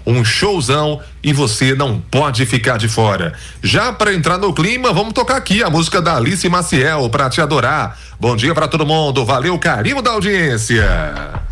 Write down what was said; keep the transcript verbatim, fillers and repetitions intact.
um showzão e você não pode ficar de fora. Já para entrar no clima, vamos tocar aqui a música da Alice Maciel, Pra Te Adorar. Bom dia para todo mundo, valeu, carinho da audiência.